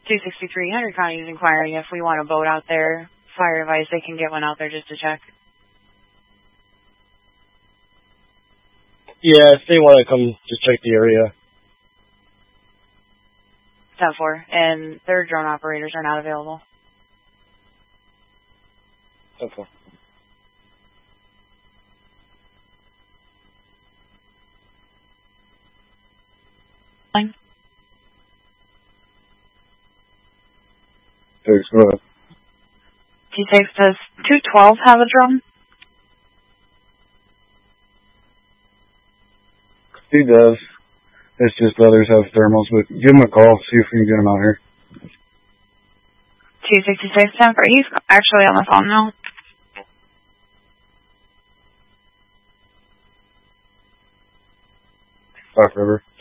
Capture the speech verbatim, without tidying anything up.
two sixty-three, Henry County is inquiring if we want a boat out there. Fire advice, they can get one out there just to check. Yeah, if they want to come to check the area. ten four, and their drone operators are not available. ten four. Fine. Thanks, go ahead. T six, does two twelve have a drone? He does. It's just others have thermals, but give him a call, see if we can get him out here. two sixty-six, ten four, he's actually on the phone now. Fox River.